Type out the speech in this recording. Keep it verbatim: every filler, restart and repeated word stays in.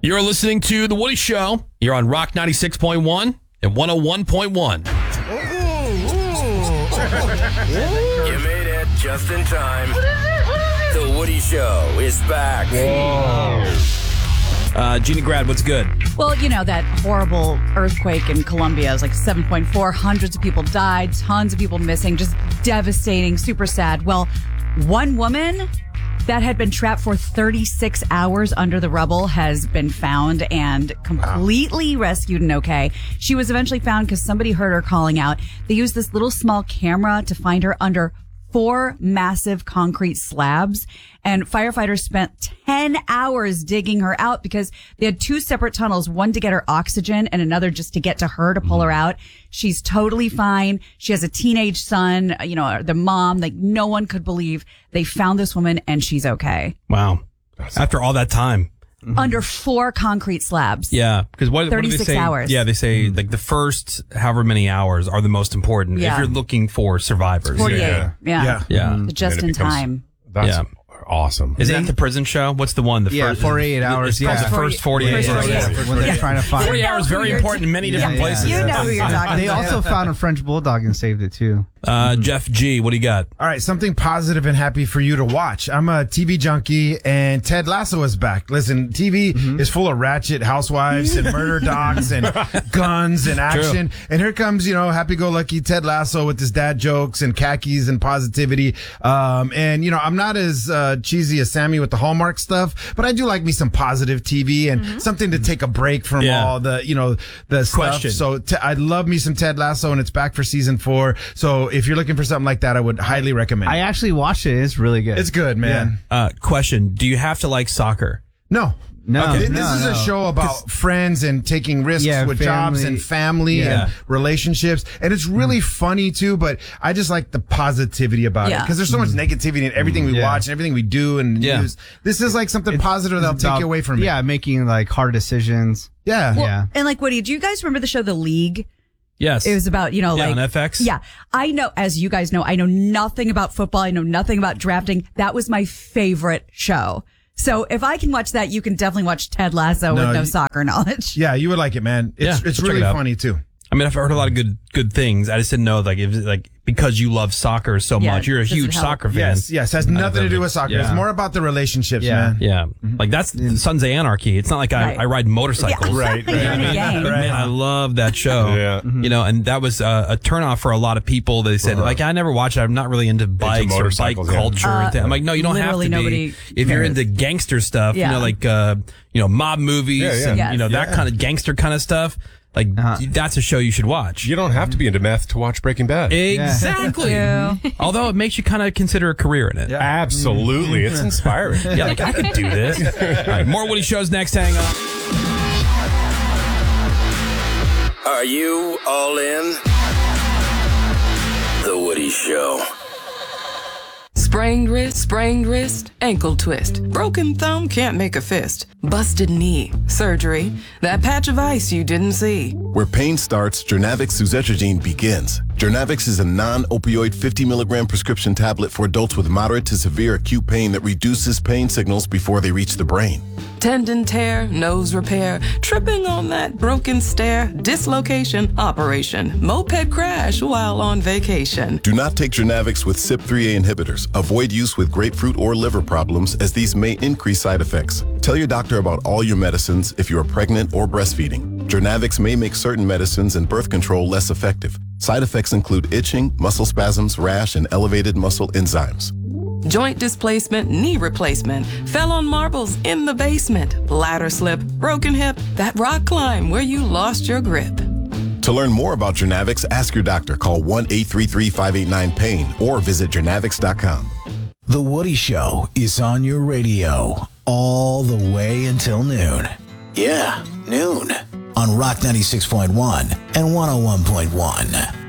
You're listening to The Woody Show. You're on Rock ninety-six point one and one oh one point one. You made it just in time. The Woody Show is back. Uh, Gina Grad, what's good? Well, you know, that horrible earthquake in Colombia is like seven point four. Hundreds of people died, tons of people missing, just devastating, super sad. Well, one woman that had been trapped for thirty-six hours under the rubble has been found and completely wow. rescued and okay. She was eventually found because somebody heard her calling out. They used this little small camera to find her under four massive concrete slabs, and firefighters spent ten hours digging her out because they had two separate tunnels, one to get her oxygen and another just to get to her to pull her out. She's totally fine. She has a teenage son, you know, the mom, like no one could believe they found this woman and she's okay. Wow. After all that time. Mm-hmm. Under four concrete slabs. Yeah, because what, what do they say? Hours. Yeah, they say mm-hmm. like the first however many hours are the most important yeah. if you're looking for survivors. forty-eight. Yeah. Yeah. Yeah. yeah. Mm-hmm. Just in becomes, time. That's yeah. awesome. Is that the prison show? What's the one? The yeah, first forty-eight hours. Yeah, Yeah, the first forty-eight First hours. forty-eight. When they're trying to find. forty hours very important in many different yeah, places. You know who you're talking They about. also found a French bulldog and saved it too. Uh, Jeff G, what do you got? All right, something positive and happy for you to watch. I'm a T V junkie, and Ted Lasso is back. Listen, T V mm-hmm. is full of ratchet housewives and murder docs and guns and action. True. And here comes, you know, happy-go-lucky Ted Lasso with his dad jokes and khakis and positivity. Um, and, you know, I'm not as uh, cheesy as Sammy with the Hallmark stuff, but I do like me some positive T V and mm-hmm. something to take a break from yeah. all the, you know, the Question. stuff. So t- I love me some Ted Lasso, and it's back for season four. So if you're looking for something like that, I would highly recommend it. I actually watched it. It's really good. It's good, man. Yeah. Uh, question. Do you have to like soccer? No. No, okay. This no, is no. a show about friends and taking risks yeah, with family. jobs and family yeah. and relationships. And it's really mm. funny too, but I just like the positivity about yeah. it. Because there's so much negativity in everything we yeah. watch and everything we do and yeah. use. This is like something it's, positive that'll take about, you away from it. Yeah, making like hard decisions. Yeah. Well, yeah. And like, Woody, do you guys remember the show The League? Yes. It was about, you know, yeah, like. on F X? Yeah. I know, as you guys know, I know nothing about football. I know nothing about drafting. That was my favorite show. So if I can watch that, you can definitely watch Ted Lasso No, with no you- soccer knowledge. Yeah, you would like it, man. It's, Yeah, it's we'll check really it out. funny too. I mean, I've heard a lot of good good things. I just didn't know, like, if like because you love soccer so Yeah, much, you're a does it huge help? soccer fan. Yes, yes. Has nothing to do with soccer. Yeah. It's more about the relationships, Yeah. man. Yeah, like that's Sons of Anarchy. It's not like I, Right. I ride motorcycles. Yeah. Right, You're in a right. gang. Man, I love that show. Yeah. You know, and that was uh, a turnoff for a lot of people. They said, Uh-huh. like, I never watch it. I'm not really into bikes or bike motorcycles, yeah. culture. Uh, and thing. I'm like, no, you don't have to literally be. nobody If you're cares. into gangster stuff, you Yeah. know, like, uh, you know, mob movies Yeah, yeah. and, Yes. you know, that Yeah. kind of gangster kind of stuff. Like, Uh-huh. that's a show you should watch. You don't have to be into meth to watch Breaking Bad. Exactly. Thank you. Although it makes you kind of consider a career in it. Yeah, Absolutely. It's inspiring. like I could do this. All right, more Woody shows next. Hang on. Are you all in? The Woody Show. Sprained wrist, sprained wrist, ankle twist. Broken thumb, can't make a fist. Busted knee, surgery. That patch of ice you didn't see. Where pain starts, Jernavix suzetrigine begins. Jernavix is a non-opioid fifty milligram prescription tablet for adults with moderate to severe acute pain that reduces pain signals before they reach the brain. Tendon tear, nose repair, tripping on that broken stair, dislocation, operation, moped crash while on vacation. Do not take Jernavix with C Y P three A inhibitors. Avoid use with grapefruit or liver problems, as these may increase side effects. Tell your doctor about all your medicines if you are pregnant or breastfeeding. Jernavix may make certain medicines and birth control less effective. Side effects include itching, muscle spasms, rash, and elevated muscle enzymes. Joint displacement, knee replacement, fell on marbles in the basement, ladder slip, broken hip, that rock climb where you lost your grip. To learn more about Jernavix, ask your doctor. Call one eight three three, five eight nine, pain or visit jernavix dot com. The Woody Show is on your radio all the way until noon. Yeah, noon. On Rock ninety-six point one and one oh one point one.